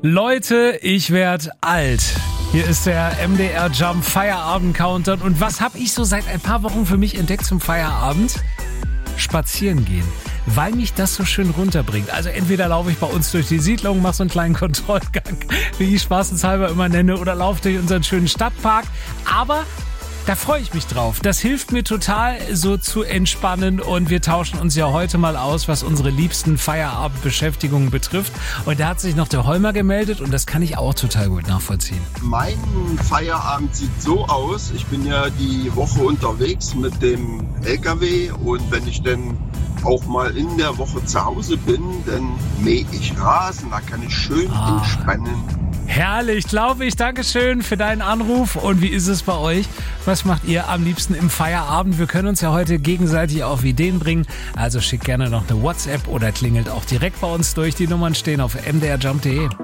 Leute, ich werd alt. Hier ist der MDR Jump Feierabend Countdown. Und was habe ich so seit ein paar Wochen für mich entdeckt zum Feierabend? Spazieren gehen. Weil mich das so schön runterbringt. Also entweder laufe ich bei uns durch die Siedlung, mache so einen kleinen Kontrollgang, wie ich spaßenshalber immer nenne, oder laufe durch unseren schönen Stadtpark. Aber da freue ich mich drauf. Das hilft mir total, so zu entspannen. Und wir tauschen uns ja heute mal aus, was unsere liebsten Feierabendbeschäftigungen betrifft. Und da hat sich noch der Holmer gemeldet und das kann ich auch total gut nachvollziehen. Mein Feierabend sieht so aus. Ich bin ja die Woche unterwegs mit dem LKW und wenn ich dann auch mal in der Woche zu Hause bin, dann mähe ich Rasen. Da kann ich schön entspannen. Herrlich, glaube ich. Dankeschön für deinen Anruf. Und wie ist es bei euch? Was macht ihr am liebsten im Feierabend? Wir können uns ja heute gegenseitig auf Ideen bringen. Also schickt gerne noch eine WhatsApp oder klingelt auch direkt bei uns durch. Die Nummern stehen auf mdrjump.de.